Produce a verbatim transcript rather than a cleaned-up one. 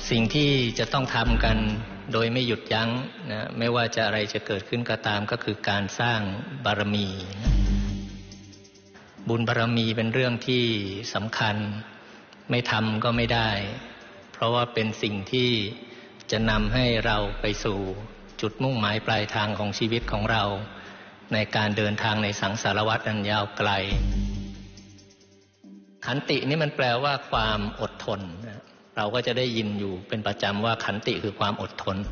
สิ่งที่จะต้องทำกันโดยไม่หยุดยั้งนะไม่ว่าจะอะไรจะเกิดขึ้นก็ตามก็คือการสร้างบารมีนะบุญบารมีเป็นเรื่องที่สำคัญไม่ทำก็ไม่ได้เพราะว่าเป็นสิ่งที่จะนำให้เราไปสู่จุดมุ่งหมายปลายทางของชีวิตของเราในการเดินทางในสังสารวัฏอันยาวไกลขันตินี่มันแปลว่าความอดทนเราก็จะได้ยินอยู่เป็นประจำว่าขันติคือความอดทน